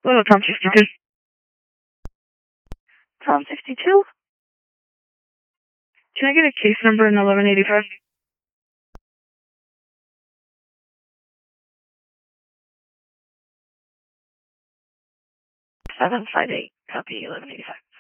Hello, Tom 62. Tom 62? Can I get a case number in 1185? 758. Copy 1185.